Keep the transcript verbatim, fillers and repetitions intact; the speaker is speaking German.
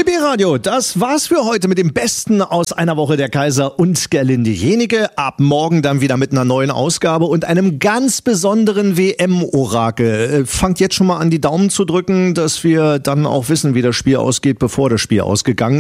B B Radio, das war's für heute mit dem Besten aus einer Woche der Kaiser und Gerlinde Jenike. Ab morgen dann wieder mit einer neuen Ausgabe und einem ganz besonderen W M-Orakel. Fangt jetzt schon mal an, die Daumen zu drücken, dass wir dann auch wissen, wie das Spiel ausgeht, bevor das Spiel ausgegangen ist.